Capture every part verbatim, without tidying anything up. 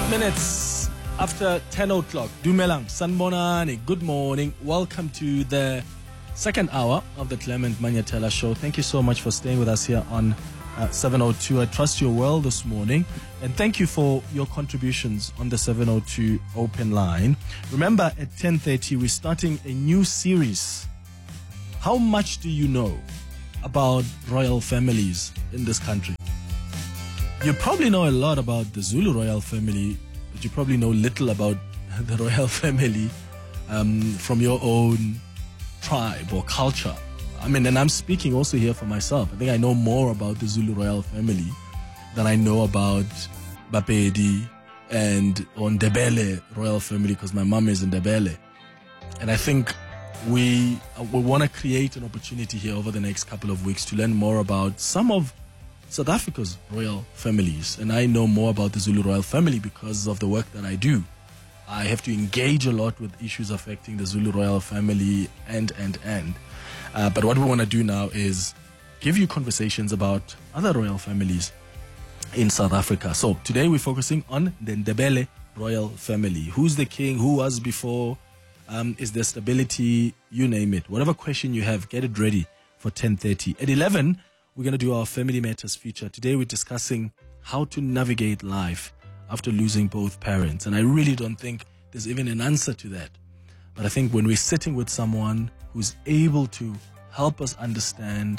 Eight minutes after ten o'clock. Dumelang, Sanbonani, good morning. Welcome to the second hour of the Clement Manyatela Show. Thank you so much for staying with us here on uh, seven oh two. I trust you're well this morning. And thank you for your contributions on the seven oh two open line. Remember, at ten thirty, we're starting a new series. How much do you know about royal families in this country? You probably know a lot about the Zulu royal family, but you probably know little about the royal family um, from your own tribe or culture. I mean, and I'm speaking also here for myself. I think I know more about the Zulu royal family than I know about Bapedi and or Ndebele royal family, because my mom is in Ndebele. And I think we, uh, we want to create an opportunity here over the next couple of weeks to learn more about some of South Africa's royal families. And I know more about the Zulu royal family because of the work that I do. I have to engage a lot with issues affecting the Zulu royal family and, and, and. Uh, but what we want to do now is give you conversations about other royal families in South Africa. So today we're focusing on the Ndebele royal family. Who's the king? Who was before? Um, is there stability? You name it. Whatever question you have, get it ready for ten thirty. At eleven, we're going to do our Family Matters feature. Today we're discussing how to navigate life after losing both parents. And I really don't think there's even an answer to that. But I think when we're sitting with someone who's able to help us understand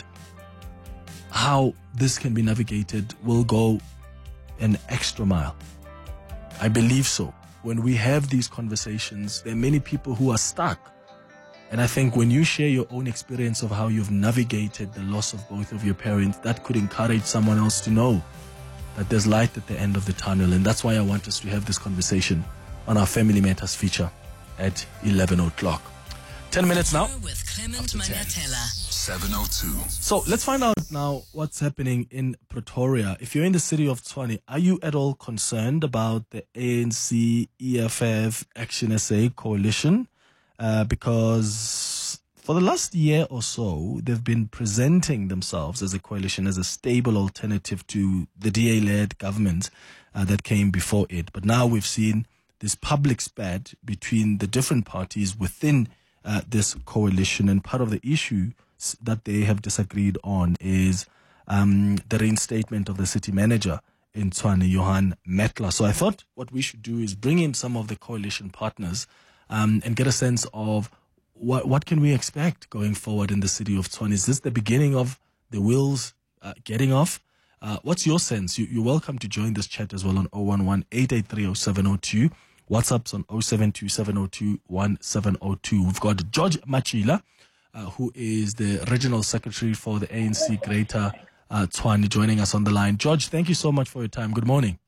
how this can be navigated, we'll go an extra mile. I believe so. When we have these conversations, there are many people who are stuck. And I think when you share your own experience of how you've navigated the loss of both of your parents, that could encourage someone else to know that there's light at the end of the tunnel. And that's why I want us to have this conversation on our Family Matters feature at eleven o'clock. ten minutes now. With Clement Manyatela. seven oh two. So let's find out now what's happening in Pretoria. If you're in the city of Tshwane, are you at all concerned about the A N C, E F F, Action S A coalition? Uh, because for the last year or so, they've been presenting themselves as a coalition, as a stable alternative to the D A-led government uh, that came before it. But now we've seen this public spat between the different parties within uh, this coalition. And part of the issue that they have disagreed on is um, the reinstatement of the city manager in Tshwane, Johan Metler. So I thought what we should do is bring in some of the coalition partners Um, and get a sense of what what can we expect going forward in the city of Tshwane. Is this the beginning of the wheels uh, getting off? Uh, what's your sense? You, you're welcome to join this chat as well on oh one one, eight eight three, oh seven oh two. WhatsApp's on oh seven two, seven oh two, one seven oh two. We've got George Machila, uh, who is the regional secretary for the A N C Greater uh, Tshwane, joining us on the line. George, thank you so much for your time. Good morning.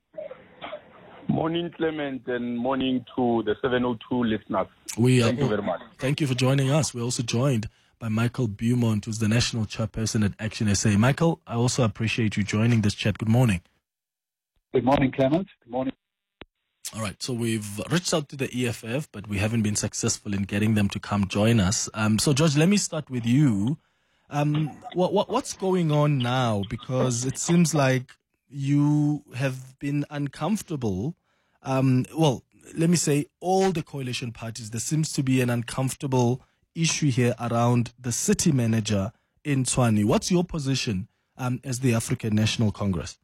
Morning, Clement, and morning to the seven oh two listeners. We, uh, Thank you very much. Thank you for joining us. We're also joined by Michael Beaumont, who's the national chairperson at Action S A. Michael, I also appreciate you joining this chat. Good morning. Good morning, Clement. Good morning. All right, so we've reached out to the E F F, but we haven't been successful in getting them to come join us. Um, so, George, let me start with you. Um, what, what what's going on now? Because it seems like you have been uncomfortable. Um, well, let me say all the coalition parties, there seems to be an uncomfortable issue here around the city manager in Tshwane. What's your position um, as the African National Congress?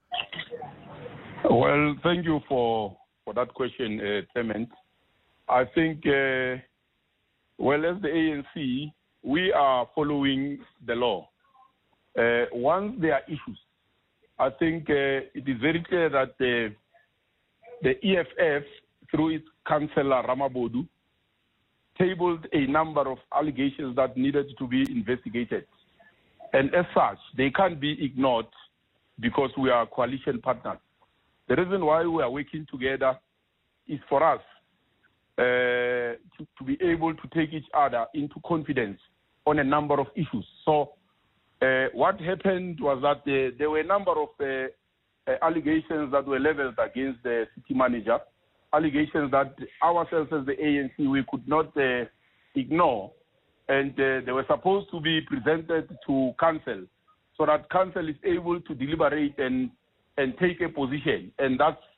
Well, thank you for, for that question, uh, Clement. I think, uh, well, as the A N C, we are following the law. Uh, once there are issues, I think uh, it is very clear that uh, the E F F, through its councillor Ramabodu, tabled a number of allegations that needed to be investigated. And as such, they can't be ignored because we are coalition partners. The reason why we are working together is for us uh, to, to be able to take each other into confidence on a number of issues. So uh, what happened was that uh, there were a number of uh, uh, allegations that were leveled against the city manager, allegations that ourselves as the A N C, we could not uh, ignore. And uh, they were supposed to be presented to council so that council is able to deliberate and, and take a position. And that's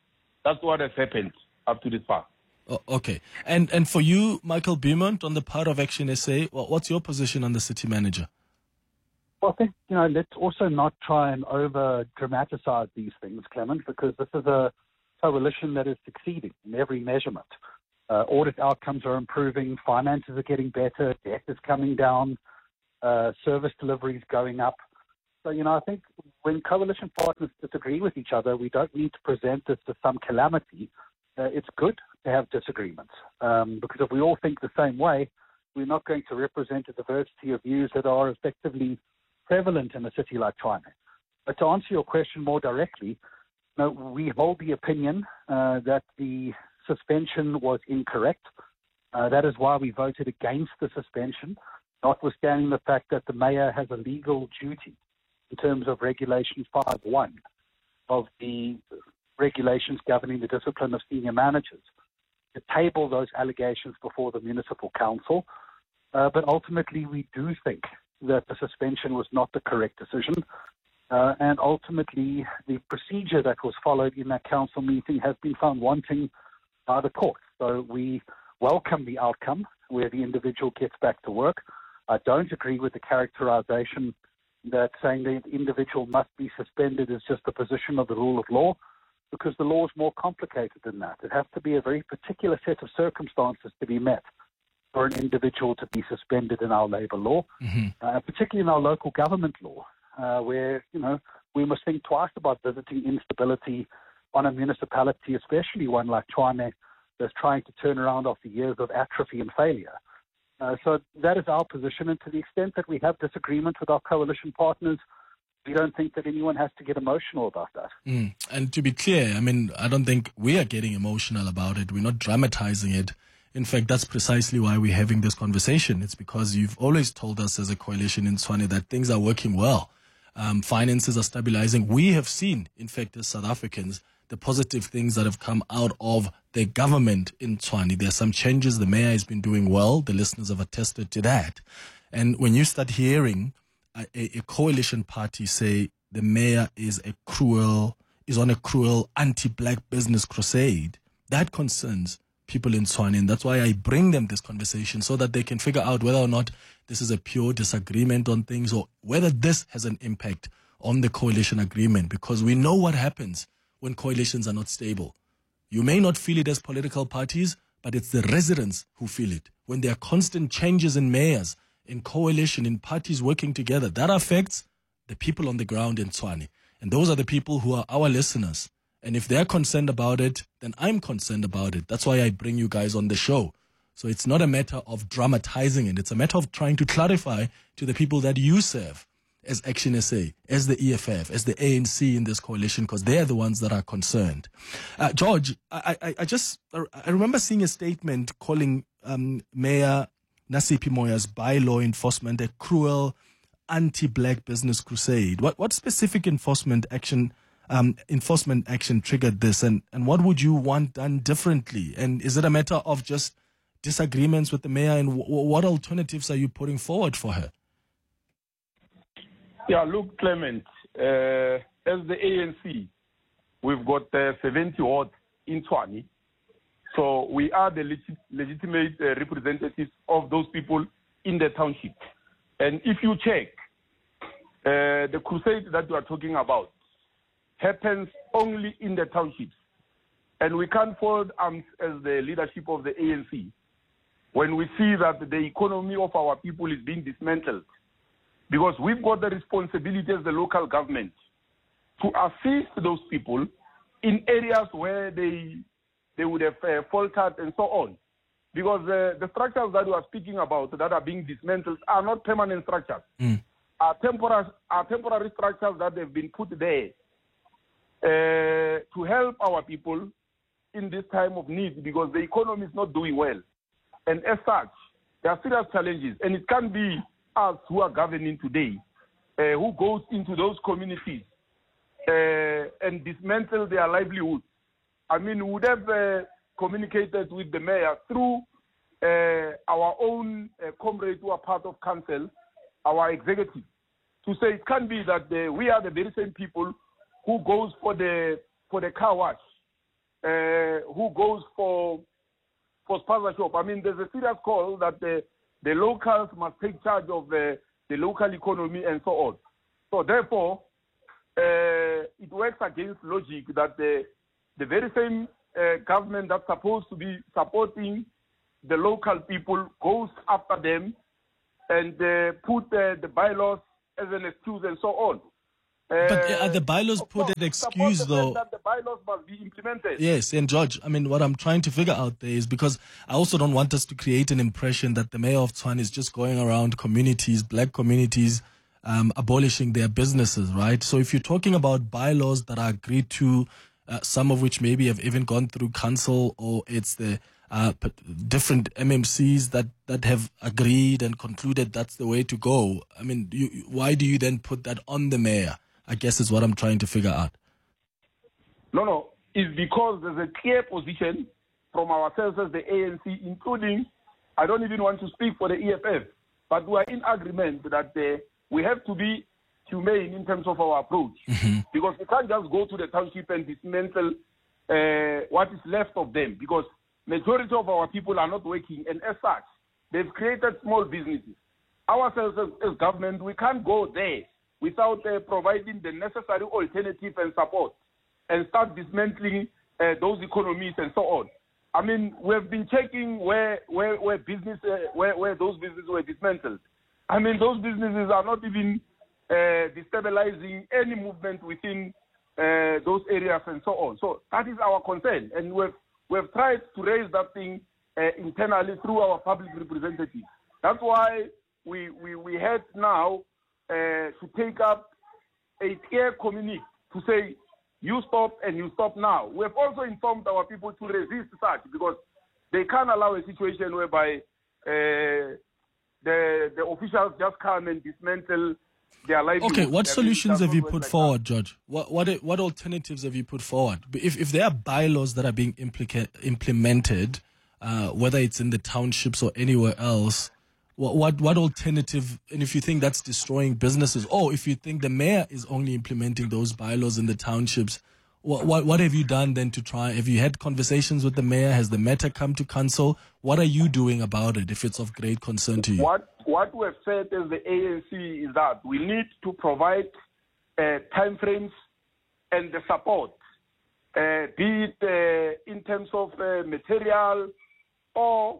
That's what has happened up to this far. Oh, okay. And and for you, Michael Beaumont, on the part of Action S A, well, what's your position on the city manager? Well, I think, you know, let's also not try and over-dramatize these things, Clement, because this is a coalition that is succeeding in every measurement. Uh, audit outcomes are improving, finances are getting better, debt is coming down, uh, service delivery is going up. So, you know, I think when coalition partners disagree with each other, we don't need to present this as some calamity. Uh, it's good to have disagreements, um, because if we all think the same way, we're not going to represent a diversity of views that are effectively prevalent in a city like Tshwane. But to answer your question more directly, no, we hold the opinion uh, that the suspension was incorrect. Uh, that is why we voted against the suspension, notwithstanding the fact that the mayor has a legal duty in terms of Regulation five one of the regulations governing the discipline of senior managers, to table those allegations before the municipal council. Uh, but ultimately, we do think that the suspension was not the correct decision. Uh, and ultimately, the procedure that was followed in that council meeting has been found wanting by the court. So we welcome the outcome where the individual gets back to work. I don't agree with the characterization that saying the individual must be suspended is just the position of the rule of law, because the law is more complicated than that. It has to be a very particular set of circumstances to be met for an individual to be suspended in our labour law, mm-hmm. uh, particularly in our local government law, uh, where, you know, we must think twice about visiting instability on a municipality, especially one like Tshwane, that's trying to turn around after years of atrophy and failure. Uh, so that is our position, and to the extent that we have disagreement with our coalition partners, we don't think that anyone has to get emotional about that. Mm. And to be clear, I mean, I don't think we are getting emotional about it. We're not dramatizing it. In fact, that's precisely why we're having this conversation. It's because you've always told us as a coalition in Tshwane that things are working well. Um, finances are stabilizing. We have seen, in fact, as South Africans, the positive things that have come out of the government in Tshwane. There are some changes. The mayor has been doing well. The listeners have attested to that. And when you start hearing a, a coalition party say the mayor is a cruel, is on a cruel anti-black business crusade, that concerns people in Tshwane. And that's why I bring them this conversation, so that they can figure out whether or not this is a pure disagreement on things, or whether this has an impact on the coalition agreement, because we know what happens when coalitions are not stable. You may not feel it as political parties, but it's the residents who feel it. When there are constant changes in mayors, in coalition, in parties working together, that affects the people on the ground in Tshwane. And those are the people who are our listeners. And if they're concerned about it, then I'm concerned about it. That's why I bring you guys on the show. So it's not a matter of dramatizing it. It's a matter of trying to clarify to the people that you serve as Action S A, as the E F F, as the A N C in this coalition, because they're the ones that are concerned. Uh, George, I, I, I just I remember seeing a statement calling um, Mayor Nasiphi Moya's bylaw enforcement a cruel anti-black business crusade. What what specific enforcement action um, enforcement action triggered this, and, and what would you want done differently? And is it a matter of just disagreements with the mayor, and w- what alternatives are you putting forward for her? Yeah, look, Clement, uh, as the A N C, we've got uh, seventy wards in Tshwane. So we are the legit- legitimate uh, representatives of those people in the township. And if you check, uh, the crusade that you are talking about happens only in the townships. And we can't fold arms as the leadership of the A N C when we see that the economy of our people is being dismantled. Because we've got the responsibility as the local government to assist those people in areas where they they would have uh, faltered and so on. Because uh, the structures that we are speaking about that are being dismantled are not permanent structures, mm. are, temporary, are temporary structures that have been put there uh, to help our people in this time of need, because the economy is not doing well. And as such, there are serious challenges, and it can't be us who are governing today, uh, who goes into those communities uh, and dismantle their livelihoods. I mean, we would have uh, communicated with the mayor through uh, our own uh, comrades who are part of council, our executive, to say it can't be that uh, we are the very same people who goes for the for the car wash uh, who goes for for sponsorship. I mean, there's a serious call that the, the locals must take charge of the, the local economy and so on. So therefore, uh, it works against logic that the, the very same uh, government that's supposed to be supporting the local people goes after them and uh, put uh, the bylaws as an excuse and so on. Uh, but uh, the bylaws put an excuse, though. That the bylaws must be implemented. Yes, and George, I mean, what I'm trying to figure out there is because I also don't want us to create an impression that the mayor of Tshwane is just going around communities, black communities, um, abolishing their businesses, right? So if you're talking about bylaws that are agreed to, uh, some of which maybe have even gone through council, or it's the uh, different M M Cs that, that have agreed and concluded that's the way to go. I mean, you, why do you then put that on the mayor? I guess is what I'm trying to figure out. No, no. It's because there's a clear position from ourselves as the A N C, including, I don't even want to speak for the E F F, but we are in agreement that uh, we have to be humane in terms of our approach. Mm-hmm. Because we can't just go to the township and dismantle uh, what is left of them, because majority of our people are not working, and as such, they've created small businesses. Ourselves as, as government, we can't go there without uh, providing the necessary alternative and support and start dismantling uh, those economies and so on. I mean, we've been checking where where where business uh, where where those businesses were dismantled. I mean, those businesses are not even uh, destabilizing any movement within uh, those areas and so on. So that is our concern, and we've we've tried to raise that thing uh, internally through our public representatives. That's why we we we had now. Uh, to take up a clear communique to say, you stop and you stop now. We have also informed our people to resist such, because they can't allow a situation whereby uh, the the officials just come and dismantle their livelihood. Okay, what their solutions have you put like forward, that. George? What what what alternatives have you put forward? If if there are bylaws that are being implica- implemented, uh, whether it's in the townships or anywhere else, What, what what alternative, and if you think that's destroying businesses, or if you think the mayor is only implementing those bylaws in the townships, what what, what have you done then to try? Have you had conversations with the mayor? Has the matter come to council? What are you doing about it if it's of great concern to you? What what we've said as the A N C is that we need to provide uh, timeframes and the support, uh, be it uh, in terms of uh, material or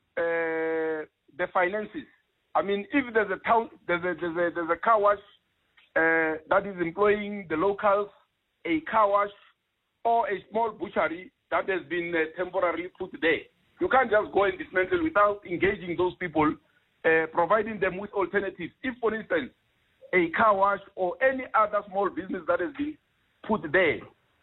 uh, the finances. I mean, if there's a town, there's a there's a, there's a car wash uh, that is employing the locals, a car wash, or a small butchery that has been uh, temporarily put there, you can't just go and dismantle without engaging those people, uh, providing them with alternatives. If, for instance, a car wash or any other small business that has been put there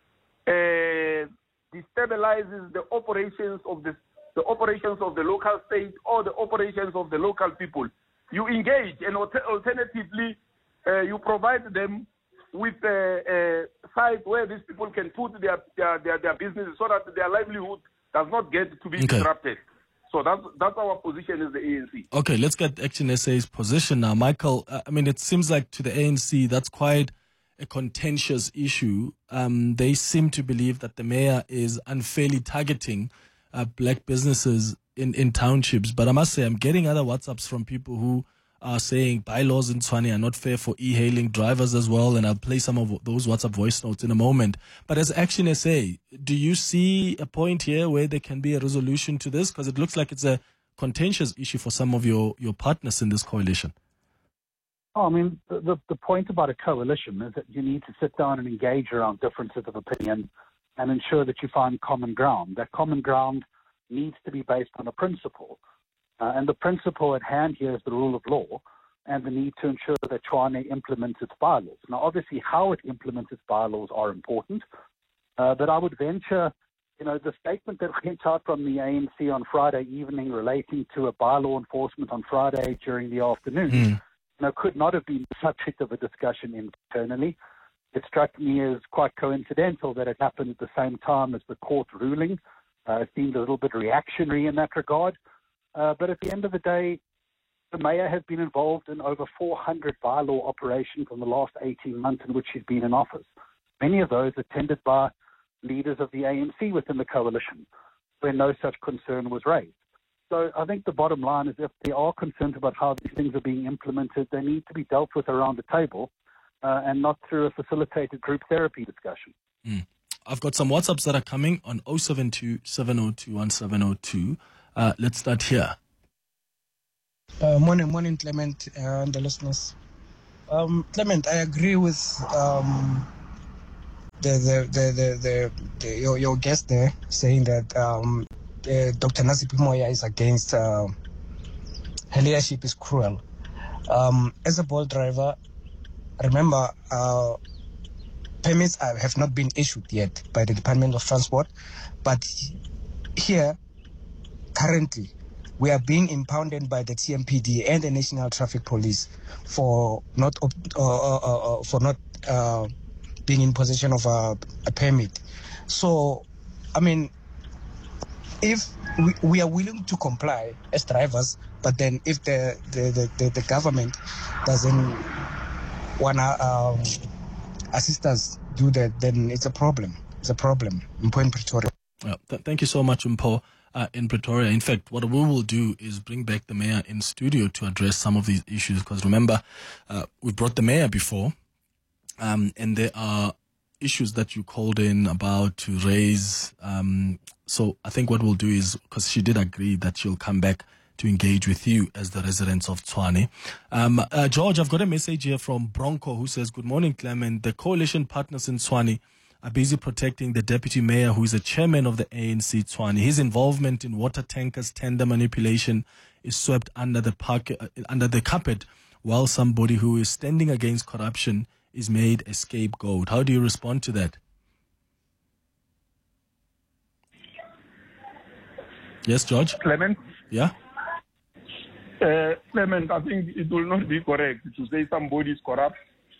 uh, destabilizes the operations of the the operations of the local state or the operations of the local people, you engage, and alternatively, uh, you provide them with a, a site where these people can put their, their, their, their businesses so that their livelihood does not get to be okay. disrupted. So that's, that's our position as the A N C. Okay, let's get Action S A's position now. Michael, I mean, it seems like to the A N C, that's quite a contentious issue. Um, they seem to believe that the mayor is unfairly targeting Uh, black businesses in, in townships. But I must say, I'm getting other WhatsApps from people who are saying bylaws in Tshwane are not fair for e-hailing drivers as well, and I'll play some of those WhatsApp voice notes in a moment. But as Action S A, do you see a point here where there can be a resolution to this? Because it looks like it's a contentious issue for some of your, your partners in this coalition. Oh, I mean, the, the, the point about a coalition is that you need to sit down and engage around differences of opinion and ensure that you find common ground. That common ground needs to be based on a principle. Uh, and the principle at hand here is the rule of law and the need to ensure that Tshwane implements its bylaws. Now, obviously, how it implements its bylaws are important, uh, but I would venture, you know, the statement that went out from the A N C on Friday evening relating to a bylaw enforcement on Friday during the afternoon, mm. you know, could not have been the subject of a discussion internally. It struck me as quite coincidental that it happened at the same time as the court ruling. Uh, it seemed a little bit reactionary in that regard. Uh, but at the end of the day, the mayor has been involved in over four hundred bylaw operations in the last eighteen months in which she's been in office. Many of those attended by leaders of the A N C within the coalition, where no such concern was raised. So I think the bottom line is if they are concerned about how these things are being implemented, they need to be dealt with around the table uh, and not through a facilitated group therapy discussion. Mm. I've got some WhatsApps that are coming on oh seven two, seven oh two, one seven oh two. Uh, let's start here. Uh, morning, morning, Clement uh, and the listeners. Um, Clement, I agree with um, the, the, the, the, the, the your, your guest there saying that um, uh, Doctor Nasiphi Moya is against uh, her leadership is cruel. Um, as a Bolt driver, remember, uh, permits have not been issued yet by the Department of Transport, but here, currently, we are being impounded by the T M P D and the National Traffic Police for not uh, uh, uh, for not uh, being in possession of a, a permit. So, I mean, if we, we are willing to comply as drivers, but then if the the, the, the, the government doesn't wanna um, assist us do that, then it's a problem. It's a problem. Mpo in Pretoria. Well, th- thank you so much, Mpo. Uh, in Pretoria. In fact, what we will do is bring back the mayor in studio to address some of these issues, because remember, uh, we brought the mayor before, um, and there are issues that you called in about to raise. Um, so I think what we'll do is, because she did agree that she'll come back to engage with you as the residents of Tshwane. Um, uh, George, I've got a message here from Bronco who says, good morning, Clement. The coalition partners in Tshwane are busy protecting the deputy mayor, who is a chairman of the A N C Tshwane. His involvement in water tankers tender manipulation is swept under the park, uh, under the carpet, while somebody who is standing against corruption is made a scapegoat. How do you respond to that? Yes, George? Clement? Yeah? Uh, Clement, I think it will not be correct to say somebody is corrupt.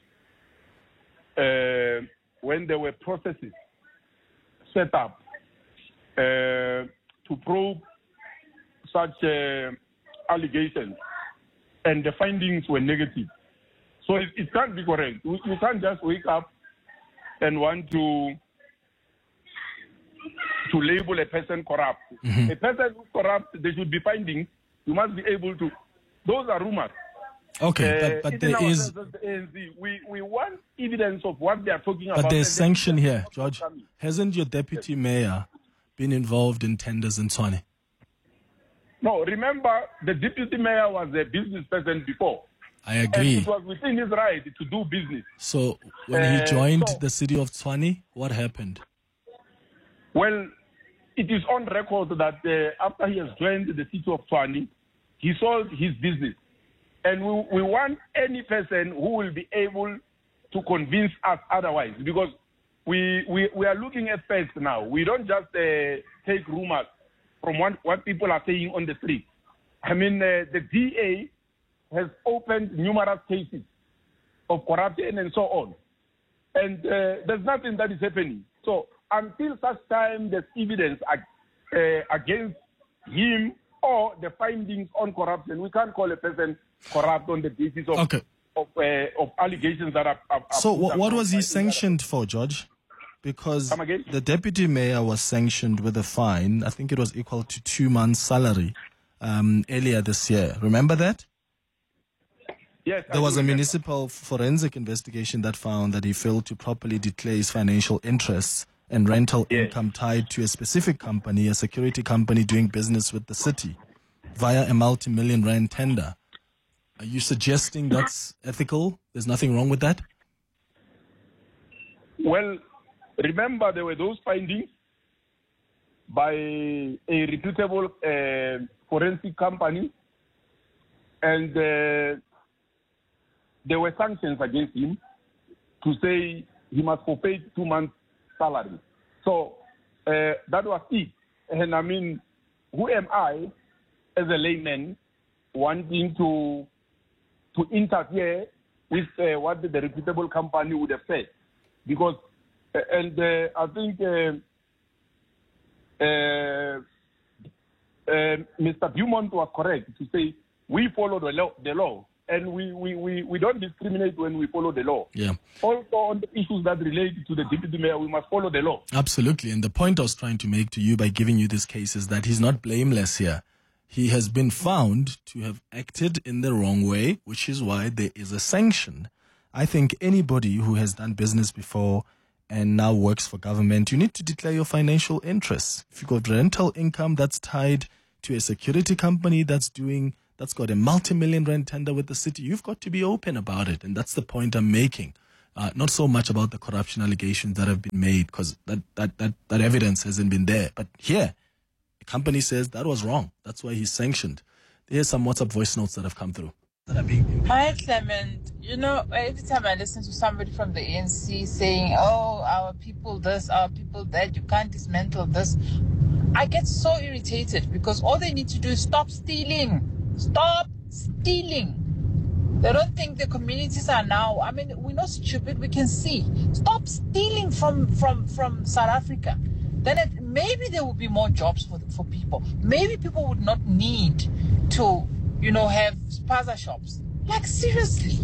Uh, when there were processes set up uh, to probe such uh, allegations, and the findings were negative. So it, it can't be correct. You, you can't just wake up and want to to label a person corrupt. Mm-hmm. A person who's corrupt, there should be findings. You must be able to. Those are rumors. Okay, uh, but, but there is... The A N C, we, we want evidence of what they are talking but about. But there's sanction here, George. Hasn't your deputy yes. mayor been involved in tenders in Tshwane? No, remember, the deputy mayor was a business person before. I agree. And it was within his right to do business. So when uh, he joined so, the city of Tshwane, what happened? Well, it is on record that uh, after he has joined the city of Tshwane, he sold his business. And we, we want any person who will be able to convince us otherwise, because we we, we are looking at facts now. We don't just uh, take rumors from what, what people are saying on the street. I mean, uh, the D A has opened numerous cases of corruption and so on. And uh, there's nothing that is happening. So until such time there's evidence uh, against him or the findings on corruption, we can't call a person corrupt on the basis of okay. of, uh, of allegations that are... are so what, what was he sanctioned for, George? Because the deputy mayor was sanctioned with a fine. I think it was equal to two months' salary um, earlier this year. Remember that? Yes. There I was a remember. municipal forensic investigation that found that he failed to properly declare his financial interests and rental yes. income tied to a specific company, a security company doing business with the city, via a multi-million rand tender. Are you suggesting that's ethical? There's nothing wrong with that? Well, remember there were those findings by a reputable uh, forensic company, and uh, there were sanctions against him to say he must forfeit two months' salary. So uh, that was it. And I mean, who am I as a layman wanting to to interfere with uh, what the, the reputable company would have said? Because, uh, and uh, I think uh, uh, uh, Mister Beaumont was correct to say we follow the law, the law and we, we, we, we don't discriminate when we follow the law. Yeah. Also, on the issues that relate to the deputy mayor, we must follow the law. Absolutely. And the point I was trying to make to you by giving you this case is that he's not blameless here. He has been found to have acted in the wrong way, which is why there is a sanction. I think anybody who has done business before and now works for government, you need to declare your financial interests. If you've got rental income that's tied to a security company that's doing, that's got a multi-million rand tender with the city, you've got to be open about it. And that's the point I'm making. Uh, not so much about the corruption allegations that have been made, because that, that, that, that evidence hasn't been there. But here, the company says that was wrong. That's why he's sanctioned. Here's some WhatsApp voice notes that have come through. Hi, Clement. You know, every time I listen to somebody from the A N C saying, oh, our people this, our people that, you can't dismantle this, I get so irritated because all they need to do is stop stealing. Stop stealing. They don't think the communities are now, I mean, we're not stupid, we can see. Stop stealing from, from, from South Africa. Then it, maybe there will be more jobs for, for people. Maybe people would not need to, you know, have spaza shops. Like, seriously.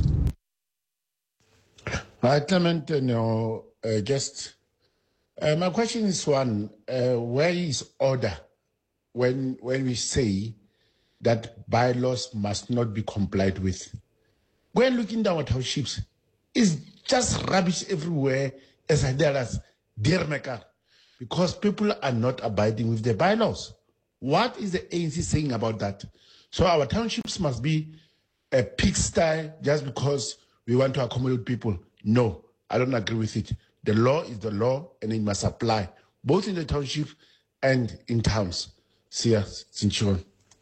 Hi, Clement, and your uh, guest. Uh, my question is one, uh, where is order when, when we say that bylaws must not be complied with? Go and look into our townships. It's just rubbish everywhere, as I tell us, dear Mecca, because people are not abiding with the bylaws. What is the A N C saying about that? So our townships must be a pigsty just because we want to accommodate people. No, I don't agree with it. The law is the law, and it must apply both in the township and in towns. See ya, Sinchon.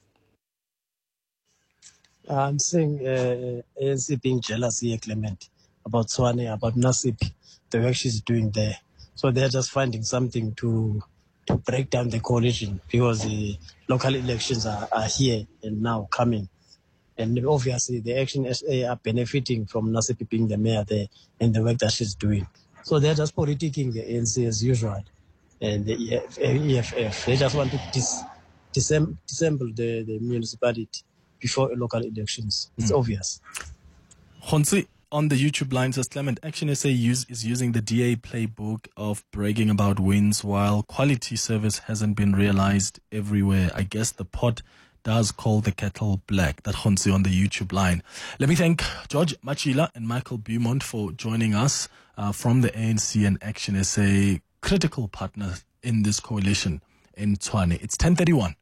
I'm saying uh, A N C being jealous here, Clement, about Tshwane, about Nasip, the work she's doing there. So they're just finding something to to break down the coalition because the local elections are, are here and now coming. And obviously the Action S A are benefiting from Nasip being the mayor there and the work that she's doing. So they're just politicking the A N C as usual. And the E F F, they just want to dis, disem, dissemble the, the municipality before local elections. It's mm. obvious. Khonsi, on the YouTube line says, Clement, Action S A use, is using the D A playbook of bragging about wins while quality service hasn't been realized everywhere. I guess the pot does call the kettle black. That Khonsi on the YouTube line. Let me thank George Machila and Michael Beaumont for joining us uh, from the A N C and Action S A, critical partners in this coalition in Tshwane. It's ten thirty-one.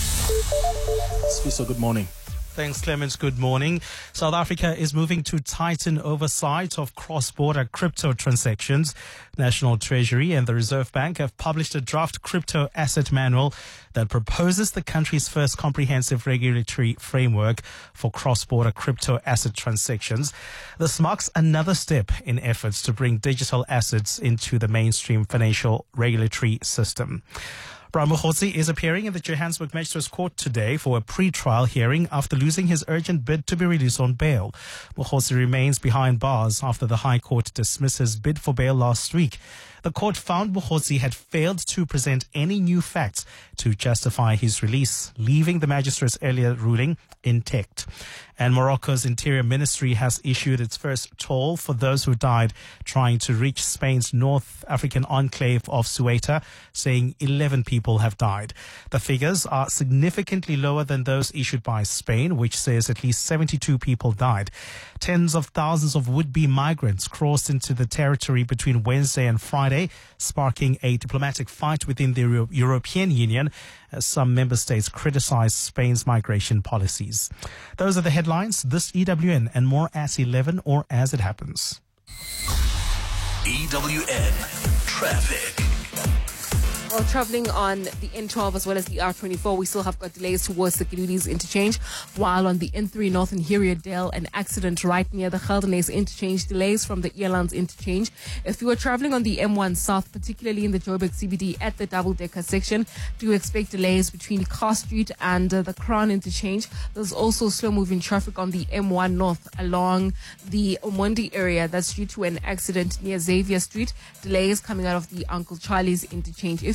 Sfiso, good morning. Thanks, Clemens. Good morning. South Africa is moving to tighten oversight of cross-border crypto transactions. National Treasury and the Reserve Bank have published a draft crypto asset manual that proposes the country's first comprehensive regulatory framework for cross-border crypto asset transactions. This marks another step in efforts to bring digital assets into the mainstream financial regulatory system. Brian Mokgotsi is appearing in the Johannesburg Magistrates Court today for a pre-trial hearing after losing his urgent bid to be released on bail. Mokgotsi remains behind bars after the High Court dismissed his bid for bail last week. The court found Mokgotsi had failed to present any new facts to justify his release, leaving the magistrate's earlier ruling intact. And Morocco's Interior Ministry has issued its first toll for those who died trying to reach Spain's North African enclave of Ceuta, saying eleven people have died. The figures are significantly lower than those issued by Spain, which says at least seventy-two people died. Tens of thousands of would-be migrants crossed into the territory between Wednesday and Friday, sparking a diplomatic fight within the Euro- European Union as some member states criticize Spain's migration policies. Those are the headlines. This E W N and more at eleven or as it happens. E W N Traffic. Well, travelling on the N twelve as well as the R twenty-four, we still have got delays towards the Giludis interchange, while on the N three North in Heriadale, an accident right near the Geldenhuys interchange, delays from the Elands interchange. If you are travelling on the M one South, particularly in the Joburg C B D at the double-decker section, do expect delays between Car Street and uh, the Crown interchange. There's also slow-moving traffic on the M one North along the Omondi area. That's due to an accident near Xavier Street. Delays coming out of the Uncle Charlie's interchange. If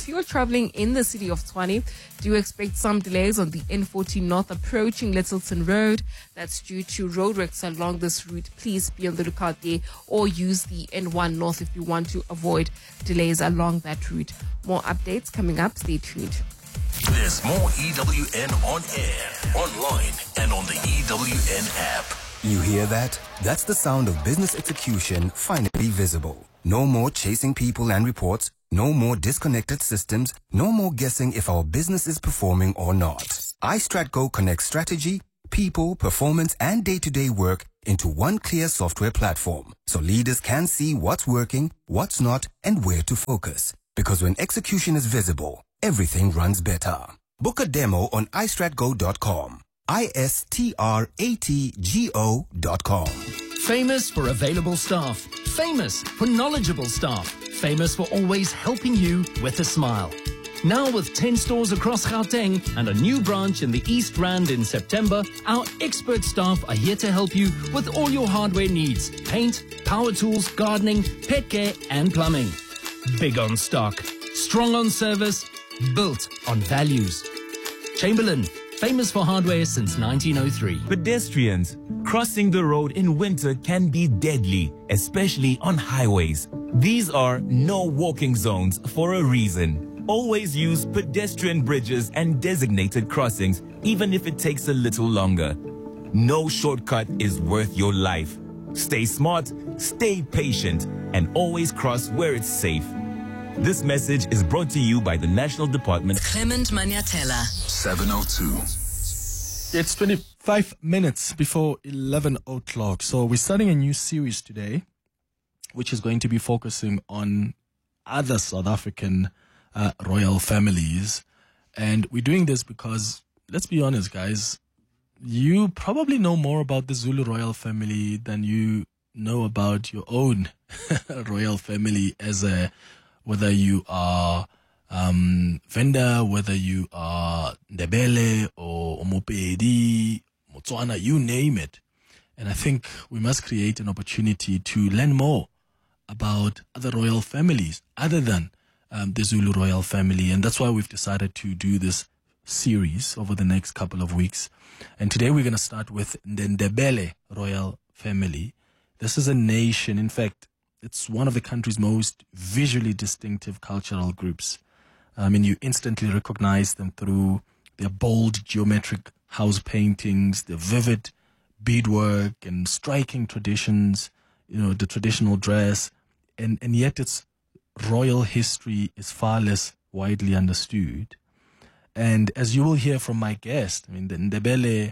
if you're traveling in the city of Tshwane, do expect some delays on the N fourteen North approaching Littleton Road. That's due to roadworks along this route. Please be on the lookout there, or use the N one North if you want to avoid delays along that route. More updates coming up. Stay tuned. There's more E W N on air, online, and on the E W N app. You hear that? That's the sound of business execution finally visible. No more chasing people and reports. No more disconnected systems. No more guessing if our business is performing or not. iStratGo connects strategy, people, performance, and day-to-day work into one clear software platform, so leaders can see what's working, what's not, and where to focus. Because when execution is visible, everything runs better. Book a demo on i strat go dot com. I S T R A T G O dot com. Famous for available staff. Famous for knowledgeable staff. Famous for always helping you with a smile. Now with ten stores across Gauteng and a new branch in the East Rand in September, our expert staff are here to help you with all your hardware needs. Paint, power tools, gardening, pet care and plumbing. Big on stock, strong on service, built on values. Chamberlain, famous for hardware since nineteen oh three. Pedestrians, crossing the road in winter can be deadly, especially on highways. These are no walking zones for a reason. Always use pedestrian bridges and designated crossings, even if it takes a little longer. No shortcut is worth your life. Stay smart, stay patient, and always cross where it's safe. This message is brought to you by the National Department. Clement Maniatella. seven oh two. It's twenty-five minutes before eleven o'clock. So we're starting a new series today, which is going to be focusing on other South African uh, royal families. And we're doing this because, let's be honest, guys, you probably know more about the Zulu royal family than you know about your own royal family, as a whether you are um, Venda, whether you are Ndebele or Mopedi, Motswana, you name it. And I think we must create an opportunity to learn more about other royal families other than um, the Zulu royal family. And that's why we've decided to do this series over the next couple of weeks. And today we're going to start with the Ndebele royal family. This is a nation, in fact, it's one of the country's most visually distinctive cultural groups. I mean, you instantly recognize them through their bold geometric house paintings, their vivid beadwork and striking traditions, you know, the traditional dress, and, and yet its royal history is far less widely understood. And as you will hear from my guest, I mean, the Ndebele,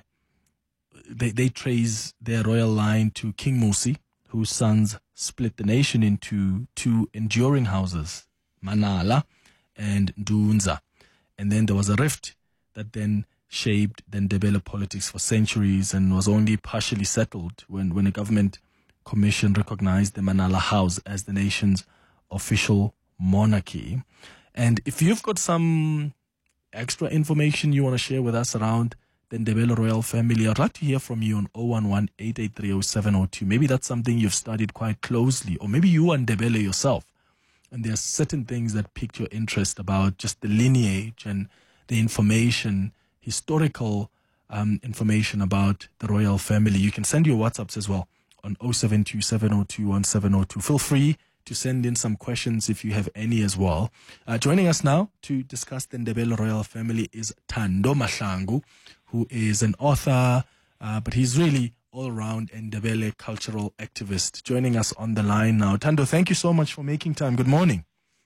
they, they trace their royal line to King Musi, whose sons split the nation into two enduring houses, Manala and Ndunza. And then there was a rift that then shaped the Ndebele politics for centuries and was only partially settled when, when a government commission recognized the Manala House as the nation's official monarchy. And if you've got some extra information you want to share with us around the Ndebele royal family, I'd like to hear from you on zero one one, eight eight three, zero seven zero two. Maybe that's something you've studied quite closely, or maybe you are Ndebele yourself, and there are certain things that piqued your interest about just the lineage and the information, historical um, information about the royal family. You can send your WhatsApps as well on zero seven two, seven zero two, one seven zero two. Feel free to send in some questions if you have any as well. Uh, joining us now to discuss the Ndebele royal family is Thando Mahlangu, who is an author, uh, but he's really all-around Ndebele cultural activist. Joining us on the line now. Thando, thank you so much for making time. Good morning.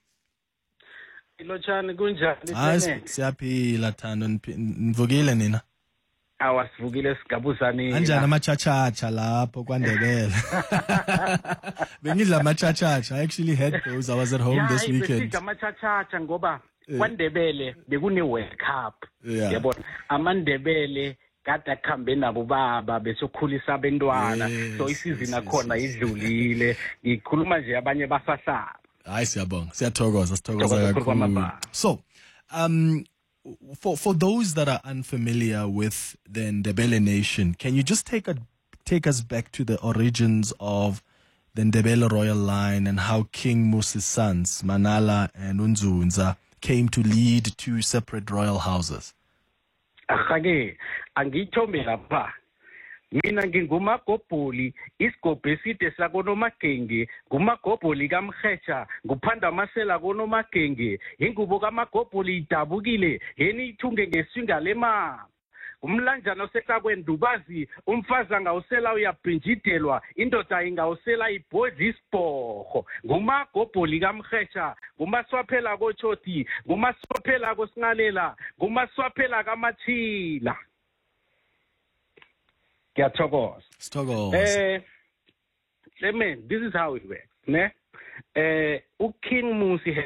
Hayi, siyaphila Thando, nivukile nina? Awasivukile sigabuzane. Anjani amachachacha lapho kwaNdebele? Bengidla amachachacha. I actually had those. I was at home yeah, this weekend. Yeah, amachachacha ngoba kwaNdebele bekune World Cup. Yeah. Yabona amaNdebele kade akhambe nabo baba besokhulisa abantwana. So isizini akhona idlulile. Ngikhuluma nje abanye basahlala. Hayi siyabonga. Siyathokoza, sithokoza kakhulu. So, um For for those that are unfamiliar with the Ndebele nation, can you just take a take us back to the origins of the Ndebele royal line and how King Musi's sons, Manala and Unzunza, came to lead two separate royal houses? Akake angithombe lapha. Mina ngingumagobholi isigobhe eside sakonomagenge ngumagobholi kaMkhetsha nguphanda amasela konomagenge ingubo kamagobholi idabukile yeni ithunge ngeswinga lema umlanjana osekakwendubazi umfazi angawusela uyabhinjidelwa indoda ingawusela ibhodla isibhogo ngumagobholi kaMkhetsha ngumaswaphela koTshoti ngumaswaphela koSingalela ngumaswaphela kaMathila. Stogos. Eh, Clement, this is how it works. Ne? Eh, uKing Musi